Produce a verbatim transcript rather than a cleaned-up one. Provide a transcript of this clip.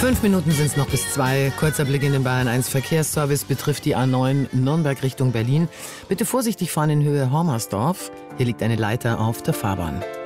Fünf Minuten sind es noch bis zwei. Kurzer Blick in den Bayern eins Verkehrsservice betrifft die A neun Nürnberg Richtung Berlin. Bitte vorsichtig fahren in Höhe Hormersdorf. Hier liegt eine Leiter auf der Fahrbahn.